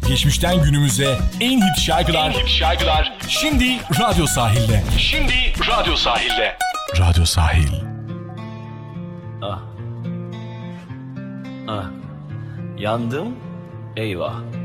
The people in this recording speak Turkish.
Geçmişten günümüze en hit şarkılar şimdi Radyo Sahil'de. Radyo Sahil. Ah. Ah. Yandım. Eyvah.